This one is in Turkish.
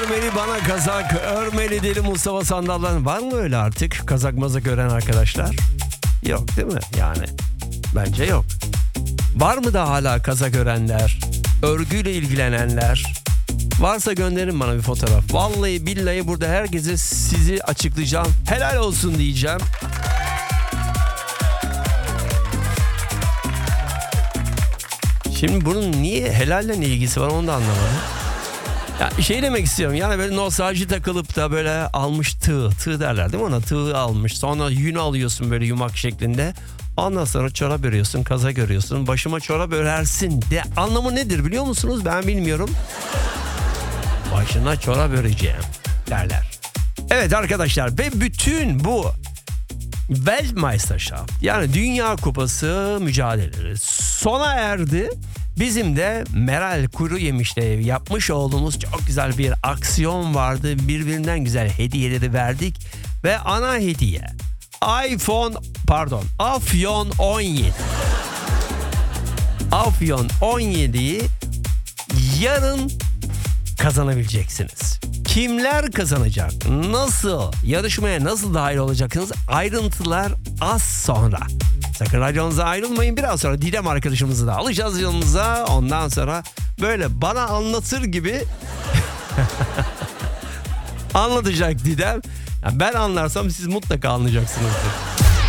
Örmeli bana kazak, örmeli deli Mustafa Sandal'dan. Var mı öyle artık kazak mazak ören arkadaşlar? Yok değil mi yani? Bence yok. Var mı da hala kazak örenler? Örgüyle ilgilenenler? Varsa gönderin bana bir fotoğraf. Vallahi billahi burada herkese sizi açıklayacağım. Helal olsun diyeceğim. Şimdi bunun niye helalle ne ilgisi var onu da anlamadım. Ya şey demek istiyorum yani böyle nostalji takılıp da böyle almış tığ derler değil mi ona, tığ almış sonra yün alıyorsun böyle yumak şeklinde, ondan sonra çorap örüyorsun, kazak örüyorsun, başıma çorap örersin de anlamı nedir biliyor musunuz? Ben bilmiyorum. Başına çorap öreceğim derler. Evet arkadaşlar, ve bütün bu Weltmeisterschaft yani Dünya Kupası mücadeleleri sona erdi. Bizim de Meral Kuruyemiş'te yapmış olduğumuz çok güzel bir aksiyon vardı. Birbirinden güzel hediyeleri verdik ve ana hediye Afyon 17. Afyon 17'yi yarın kazanabileceksiniz. Kimler kazanacak? Nasıl? Yarışmaya nasıl dahil olacaksınız? Ayrıntılar az sonra. Sakın radyonuza ayrılmayın. Biraz sonra Didem arkadaşımızı da alacağız yanımıza. Ondan sonra böyle bana anlatır gibi anlatacak Didem. Yani ben anlarsam siz mutlaka anlayacaksınızdır.